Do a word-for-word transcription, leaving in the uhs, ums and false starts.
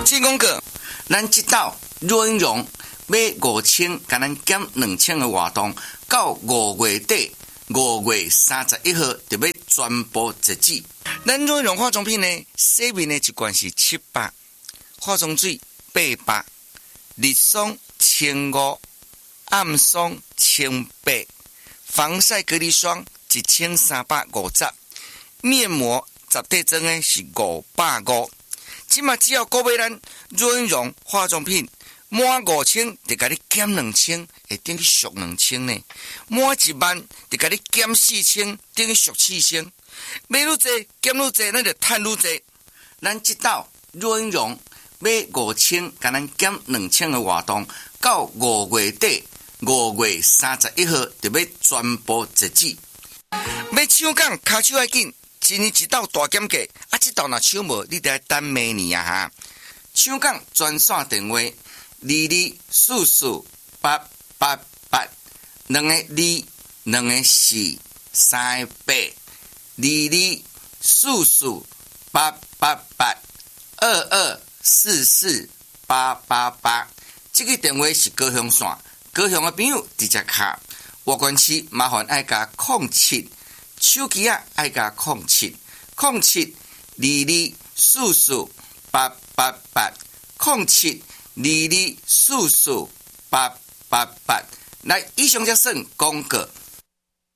请讲过，咱即道润荣买五千，甲咱减两千的活动，到五月底，五月三十一号就要全部截止。咱润荣化妆品呢，洗面的一罐是七百，化妆水八百，日霜千五，暗霜千八，防晒隔离霜一千三百五十，面膜十块装的是五百五。即嘛只要购买咱润荣化妆品满五千，就甲你减两千，会等于俗两千呢。满一万就甲你减四千，等于俗四千。买愈济减愈济，咱就赚愈济。咱即道润荣买五千，甲咱减两千的活动，到五月底，五月三十一号就要全部截止。要抢讲，骹手要紧。今年一道大减价，啊！这道若抢无，你得等明年啊哈！抢讲专线电话：二二四四八八八，两个二，两个四，三个八，二二四四八八八，二二四四八八八。这个电话是高雄线，高雄的朋友直接卡。外关市麻烦爱加空七。手机啊，爱加空七空七二二四四八八八空七二二四四八八八。来，以上就算广告。